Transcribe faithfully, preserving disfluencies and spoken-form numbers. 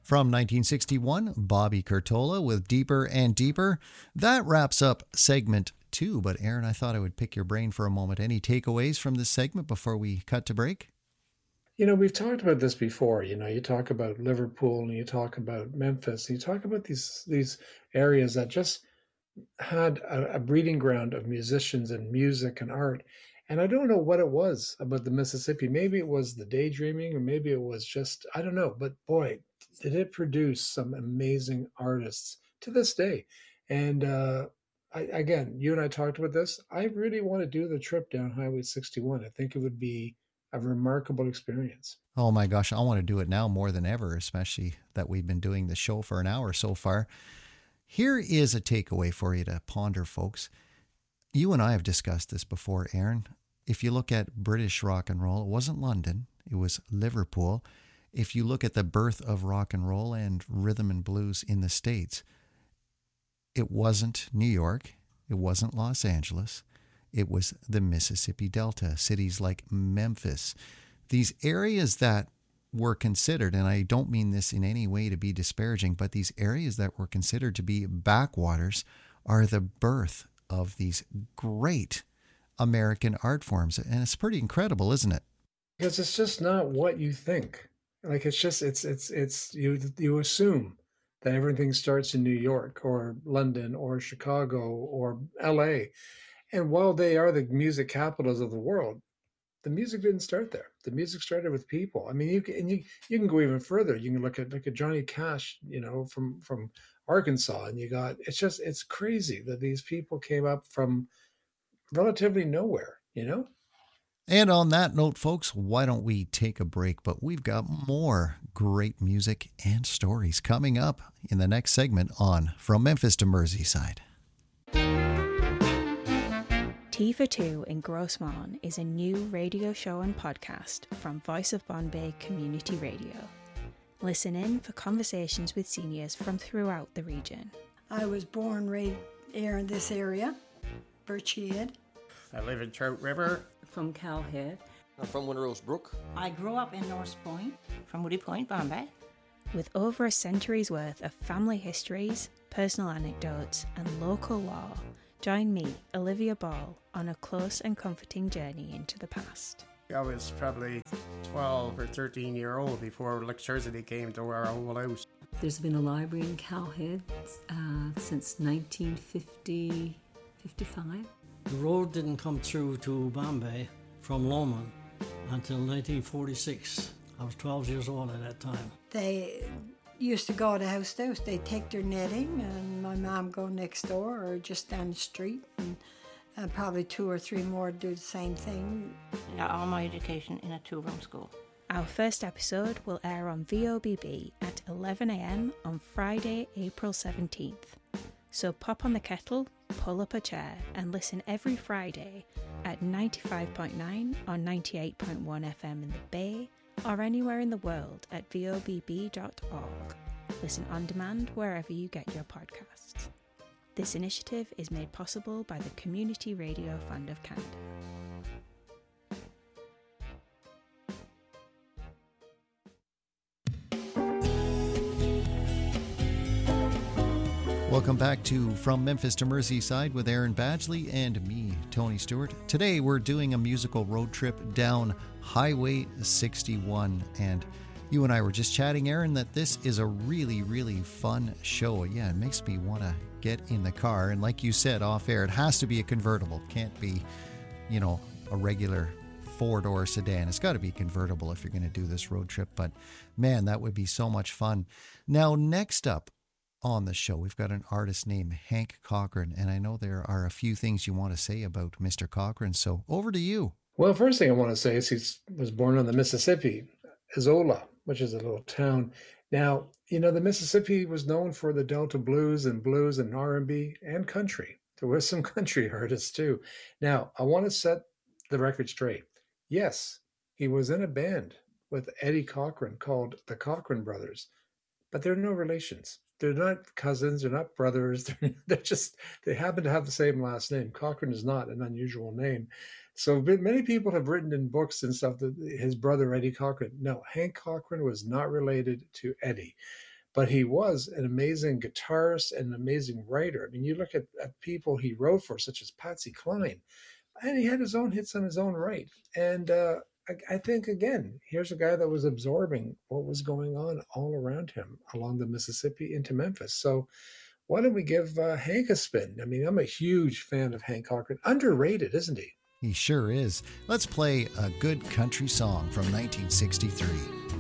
From nineteen sixty-one, Bobby Curtola with Deeper and Deeper. That wraps up segment two. But Aaron, I thought I would pick your brain for a moment. Any takeaways from this segment before we cut to break? You know, we've talked about this before. You know, you talk about Liverpool and you talk about Memphis. And you talk about these these areas that just had a, a breeding ground of musicians and music and art. And I don't know what it was about the Mississippi. Maybe it was the daydreaming, or maybe it was just, I don't know. But boy, did it produce some amazing artists to this day. And uh, I, again, you and I talked about this. I really want to do the trip down Highway sixty-one. I think it would be a remarkable experience. Oh my gosh, I want to do it now more than ever, especially that we've been doing the show for an hour so far. Here is a takeaway for you to ponder, folks. You and I have discussed this before, Aaron. If you look at British rock and roll, it wasn't London, it was Liverpool. If you look at the birth of rock and roll and rhythm and blues in the States, it wasn't New York, it wasn't Los Angeles, it was the Mississippi Delta, cities like Memphis. These areas that were considered, and I don't mean this in any way to be disparaging, but these areas that were considered to be backwaters are the birth of these great American art forms. And it's pretty incredible, isn't it? Because it's just not what you think. Like, it's just, it's, it's, it's, you, you assume that everything starts in New York or London or Chicago or L A. And while they are the music capitals of the world, the music didn't start there. The music started with people. I mean, you can, and you, you can go even further. You can look at, look at Johnny Cash, you know, from, from Arkansas, and you got, it's just, it's crazy that these people came up from relatively nowhere, you know? And on that note, folks, why don't we take a break? But we've got more great music and stories coming up in the next segment on From Memphis to Merseyside. Tea for Two in Grossmont is a new radio show and podcast from Voice of Bombay Community Radio. Listen in for conversations with seniors from throughout the region. I was born right here in this area, Birchy Head. I live in Trout River. From Cowhead. I'm from Winrose Brook. I grew up in North Point. From Woody Point, Bombay. With over a century's worth of family histories, personal anecdotes, and local law, join me, Olivia Ball, on a close and comforting journey into the past. I was probably twelve or thirteen year old before electricity came to our whole house. There's been a library in Cowhead uh, since nineteen fifty, fifty-five. The road didn't come through to Bombay from Lomond until nineteen forty-six. I was twelve years old at that time. They used to go to house to house. They'd take their netting, and my mom go next door or just down the street, and uh, probably two or three more do the same thing. I got all my education in a two-room school. Our first episode will air on V O B B at eleven a.m. on Friday, April seventeenth. So pop on the kettle, pull up a chair, and listen every Friday at ninety-five point nine or ninety-eight point one F M in the Bay, or anywhere in the world at V O B B dot org. Listen on demand wherever you get your podcasts. This initiative is made possible by the Community Radio Fund of Canada. Welcome back to From Memphis to Merseyside with Aaron Badgley and me, Tony Stewart. Today we're doing a musical road trip down Highway sixty-one, and you and I were just chatting, Aaron, that this is a really, really fun show. Yeah, it makes me want to get in the car, and like you said off air, it has to be a convertible. It can't be, you know, a regular four-door sedan. It's got to be convertible if you're going to do this road trip, but man, that would be so much fun. Now, next up on the show, we've got an artist named Hank Cochran, and I know there are a few things you want to say about Mister Cochran, so over to you. Well, first thing I want to say is he was born on the Mississippi, Isola, which is a little town. Now, you know, the Mississippi was known for the Delta blues and blues and R and B and country. There were some country artists too. Now, I want to set the record straight. Yes, he was in a band with Eddie Cochran called the Cochran Brothers, but they're no relations. They're not cousins. They're not brothers. They're, they're just, they happen to have the same last name. Cochran is not an unusual name. So many people have written in books and stuff that his brother, Eddie Cochran. No, Hank Cochran was not related to Eddie. but he was an amazing guitarist and an amazing writer. I mean, you look at, at people he wrote for, such as Patsy Cline, and he had his own hits on his own right. And uh, I, I think, again, here's a guy that was absorbing what was going on all around him along the Mississippi into Memphis. So why don't we give uh, Hank a spin? I mean, I'm a huge fan of Hank Cochran. Underrated, isn't he? He sure is. Let's play a good country song from nineteen sixty-three.